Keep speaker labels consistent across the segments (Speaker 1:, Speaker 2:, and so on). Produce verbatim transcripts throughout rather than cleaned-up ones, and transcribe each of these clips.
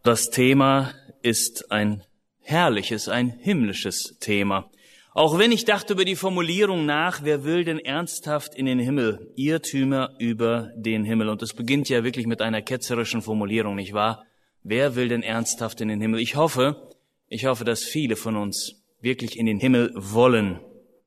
Speaker 1: Das Thema ist ein herrliches, ein himmlisches Thema. Auch wenn ich dachte über die Formulierung nach, wer will denn ernsthaft in den Himmel? Irrtümer über den Himmel. Und es beginnt ja wirklich mit einer ketzerischen Formulierung, nicht wahr? Wer will denn ernsthaft in den Himmel? Ich hoffe, ich hoffe, dass viele von uns wirklich in den Himmel wollen.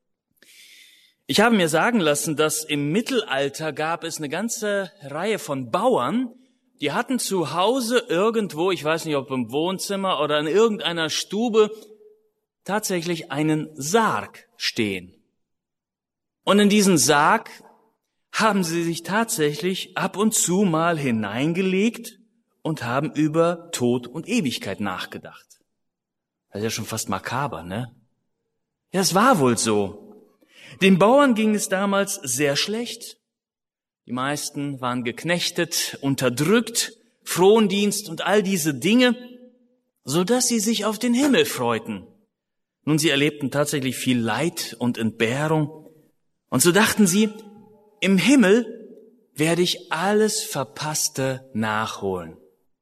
Speaker 1: Ich habe mir sagen lassen, dass im Mittelalter gab es eine ganze Reihe von Bauern, die hatten zu Hause irgendwo, ich weiß nicht, ob im Wohnzimmer oder in irgendeiner Stube, tatsächlich einen Sarg stehen. Und in diesen Sarg haben sie sich tatsächlich ab und zu mal hineingelegt und haben über Tod und Ewigkeit nachgedacht. Das ist ja schon fast makaber, ne? Ja, es war wohl so. Den Bauern ging es damals sehr schlecht. Die meisten waren geknechtet, unterdrückt, Frondienst und all diese Dinge, so dass sie sich auf den Himmel freuten. Nun, sie erlebten tatsächlich viel Leid und Entbehrung. Und so dachten sie, im Himmel werde ich alles Verpasste nachholen.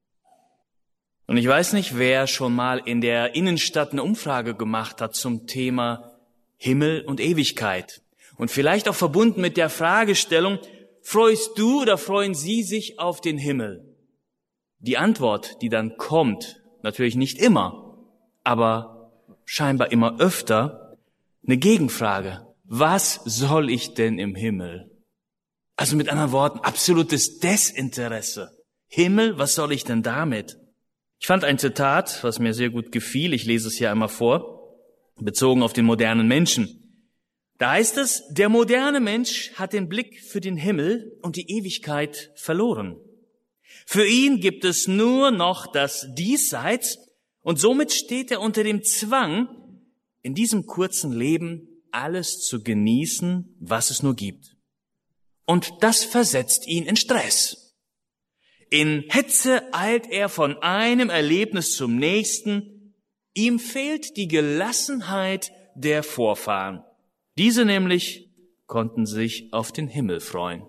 Speaker 1: Und ich weiß nicht, wer schon mal in der Innenstadt eine Umfrage gemacht hat zum Thema Himmel und Ewigkeit. Und vielleicht auch verbunden mit der Fragestellung, freust du oder freuen Sie sich auf den Himmel? Die Antwort, die dann kommt, natürlich nicht immer, aber scheinbar immer öfter, eine Gegenfrage. Was soll ich denn im Himmel? Also mit anderen Worten, absolutes Desinteresse. Himmel, was soll ich denn damit? Ich fand ein Zitat, was mir sehr gut gefiel. Ich lese es hier einmal vor, bezogen auf den modernen Menschen. Da heißt es, der moderne Mensch hat den Blick für den Himmel und die Ewigkeit verloren. Für ihn gibt es nur noch das Diesseits und somit steht er unter dem Zwang, in diesem kurzen Leben alles zu genießen, was es nur gibt. Und das versetzt ihn in Stress. In Hetze eilt er von einem Erlebnis zum nächsten. Ihm fehlt die Gelassenheit der Vorfahren. Diese nämlich konnten sich auf den Himmel freuen.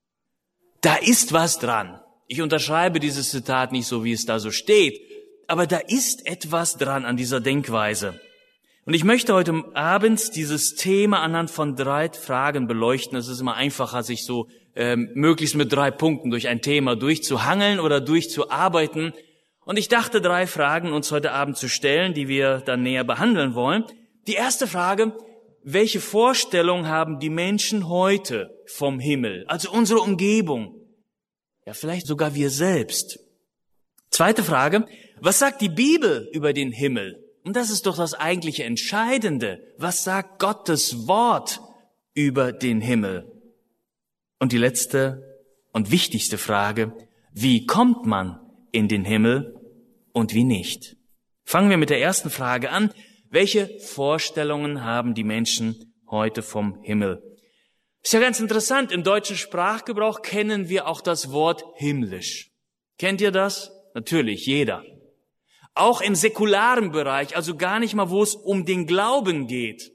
Speaker 1: Da ist was dran. Ich unterschreibe dieses Zitat nicht so, wie es da so steht, aber da ist etwas dran an dieser Denkweise. Und ich möchte heute Abend dieses Thema anhand von drei Fragen beleuchten. Es ist immer einfacher, sich so ähm, möglichst mit drei Punkten durch ein Thema durchzuhangeln oder durchzuarbeiten. Und ich dachte, drei Fragen uns heute Abend zu stellen, die wir dann näher behandeln wollen. Die erste Frage: Welche Vorstellung haben die Menschen heute vom Himmel, also unsere Umgebung? Ja, vielleicht sogar wir selbst. Zweite Frage: Was sagt die Bibel über den Himmel? Und das ist doch das eigentliche Entscheidende. Was sagt Gottes Wort über den Himmel? Und die letzte und wichtigste Frage: Wie kommt man in den Himmel und wie nicht? Fangen wir mit der ersten Frage an. Welche Vorstellungen haben die Menschen heute vom Himmel? Ist ja ganz interessant, im deutschen Sprachgebrauch kennen wir auch das Wort himmlisch. Kennt ihr das? Natürlich, jeder. Auch im säkularen Bereich, also gar nicht mal, wo es um den Glauben geht,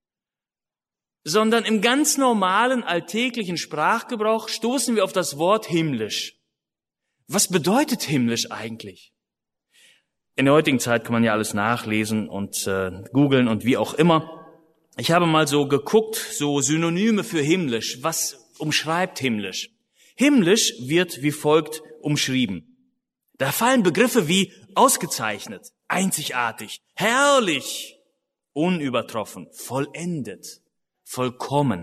Speaker 1: sondern im ganz normalen, alltäglichen Sprachgebrauch stoßen wir auf das Wort himmlisch. Was bedeutet himmlisch eigentlich? In der heutigen Zeit kann man ja alles nachlesen und äh, googeln und wie auch immer. Ich habe mal so geguckt, so Synonyme für himmlisch. Was umschreibt himmlisch? Himmlisch wird wie folgt umschrieben. Da fallen Begriffe wie ausgezeichnet, einzigartig, herrlich, unübertroffen, vollendet, vollkommen.